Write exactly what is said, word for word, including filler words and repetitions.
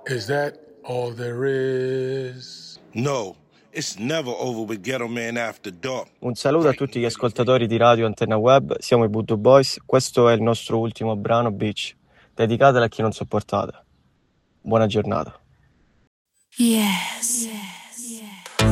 Is that all there is? No, it's never over with Ghetto Man After Dark. Un saluto a tutti gli ascoltatori di Radio Antenna Web, siamo i Voodoo Boys, questo è il nostro ultimo brano, Beach, dedicatelo a chi non sopportate. Buona giornata. Yes.